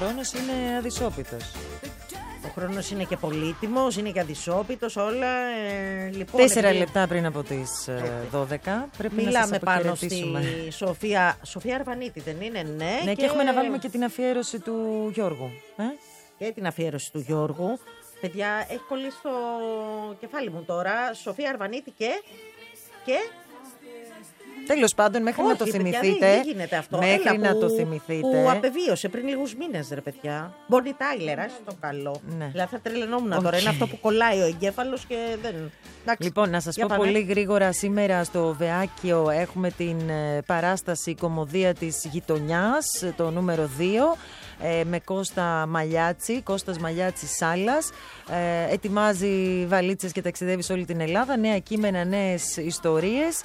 χρόνος είναι αδυσόπιτος. Ο χρόνος είναι και πολύτιμος, είναι και αδυσόπιτος, όλα. Λοιπόν, 4 λεπτά πριν από τις 12 πρέπει να σας αποχαιρετήσουμε. Μιλάμε πάνω στη Σοφία Αρβανίτη, δεν είναι? Ναι, και έχουμε να βάλουμε και την αφιέρωση του Γιώργου. Και την αφιέρωση του Γιώργου. Παιδιά, έχει κολλήσει το κεφάλι μου τώρα. Σοφία Αρβανίτη και... Τέλος πάντων, μέχρι να το θυμηθείτε. Δεν γίνεται αυτό. Μέχρι να το θυμηθείτε. Που απεβίωσε πριν λίγους μήνες, ρε παιδιά. Bonnie Tyler, στο καλό. Ναι. Δηλαδή θα τρελαινόμουν τώρα. Είναι αυτό που κολλάει ο εγκέφαλος και δεν. Εντάξει. Λοιπόν, να σας πω πολύ γρήγορα, σήμερα στο Βεάκιο έχουμε την παράσταση Κομμωδία της Γειτονιάς, το νούμερο 2. Με Κώστα Μαλιάτση, Κώστας Μαλιάτσης Σάλας. Ετοιμάζει βαλίτσες και ταξιδεύει σε όλη την Ελλάδα. Νέα κείμενα, νέες ιστορίες.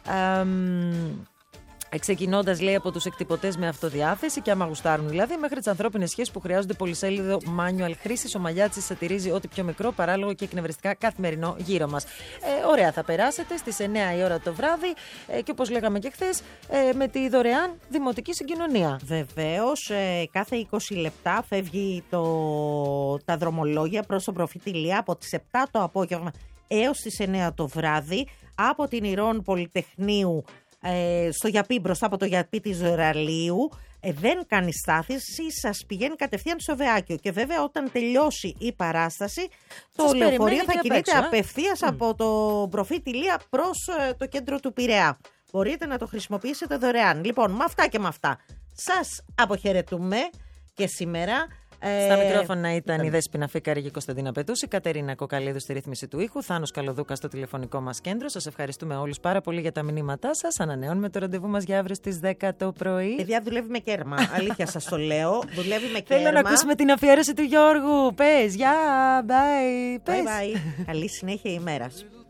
Ξεκινώντας, λέει, από τους εκτυπωτές με αυτοδιάθεση και άμα γουστάρουν δηλαδή, μέχρι τις ανθρώπινες σχέσεις που χρειάζονται πολυσέλιδο manual χρήσης. Ο Μαλιάτσης σατυρίζει ό,τι πιο μικρό, παράλογο και εκνευριστικά καθημερινό γύρω μας. Ωραία θα περάσετε στις 9 η ώρα το βράδυ και όπως λέγαμε και χθες, με τη δωρεάν δημοτική συγκοινωνία. Βεβαίως, κάθε 20 λεπτά φεύγει τα δρομολόγια προς τον προφήτη Ηλία από τις 7 το απόγευμα έως τις 9 το βράδυ, από την Ηρών Πολυτεχνείου στο Γιαπί, μπροστά από το Γιαπί της Ραλίου. Δεν κάνει στάθηση, σας πηγαίνει κατευθείαν στο Βεάκιο. Και βέβαια όταν τελειώσει η παράσταση, το λεωφορείο θα κινείται απευθείας από το προφήτη Ηλία προς το κέντρο του Πειραιά. Μπορείτε να το χρησιμοποιήσετε δωρεάν. Λοιπόν, με αυτά και με αυτά σας αποχαιρετούμε και σήμερα. Στα μικρόφωνα ήταν η Δέσποινα Φίκαρη και η Κωνσταντίνα Πετούση, η Κατερίνα Κοκαλίδου στη ρύθμιση του ήχου, Θάνος Καλοδούκα στο τηλεφωνικό μας κέντρο. Σας ευχαριστούμε όλους πάρα πολύ για τα μηνύματά σας. Ανανεώνουμε το ραντεβού μας για αύριο στις 10 το πρωί. Παιδιά, δουλεύει με κέρμα. Αλήθεια σας το λέω. Δουλεύει με κέρμα. Θέλω να ακούσουμε την αφιέρωση του Γιώργου. Πες, γεια, bye. Bye. Καλή συνέχεια ημέρας.